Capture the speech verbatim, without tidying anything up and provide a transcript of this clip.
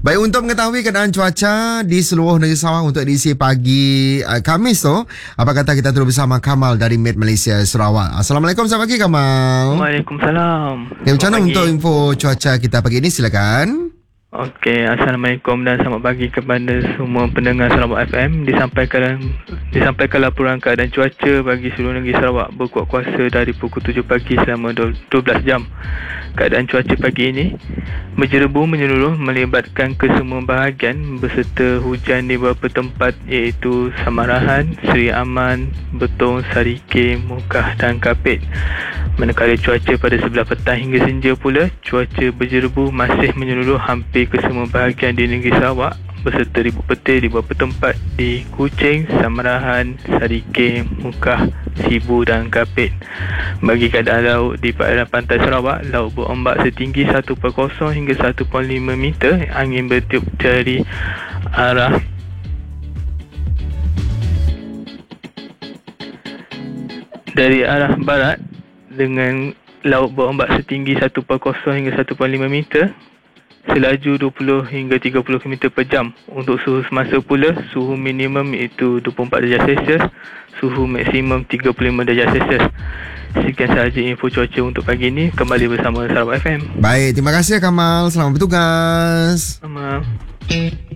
Baik, untuk mengetahui keadaan cuaca di seluruh negeri Sarawak untuk edisi pagi uh, Khamis tu, apa kata kita terus bersama Kamal dari Met Malaysia Sarawak. Assalamualaikum, selamat pagi Kamal. Waalaikumsalam. Ya, macam mana untuk info cuaca kita pagi ini, silakan. Okey, Assalamualaikum dan selamat pagi kepada semua pendengar Sarawak F M. Disampaikan disampaikan laporan keadaan cuaca bagi seluruh negeri Sarawak berkuat kuasa dari pukul tujuh pagi selama dua belas jam. Keadaan cuaca pagi ini menjerebu menyeluruh melibatkan kesemua bahagian berserta hujan di beberapa tempat iaitu Samarahan, Seri Aman, Betong, Sarike, Mukah dan Kapit. Manakala cuaca pada sebelah petang hingga senja pula, cuaca berjerebu masih menyeluruh hampir ke semua bahagian di negeri Sarawak berserta ribut petir di beberapa tempat di Kuching, Samarahan, Sarike, Mukah, Sibu dan Kapit. Bagi keadaan laut di perairan pantai Sarawak, laut berombak setinggi satu perpuluhan kosong hingga satu perpuluhan lima meter, angin bertiup dari arah dari arah barat dengan laut berombak setinggi satu perpuluhan kosong hingga satu perpuluhan lima meter, selaju dua puluh hingga tiga puluh kilometer per jam. Untuk suhu semasa pula, suhu minimum iaitu dua puluh empat darjah Celsius, suhu maksimum tiga puluh lima darjah Celsius. Sekian sahaja info cuaca untuk pagi ini. Kembali bersama Sarawak F M. Baik, terima kasih Kamal. Selamat bertugas. Sama.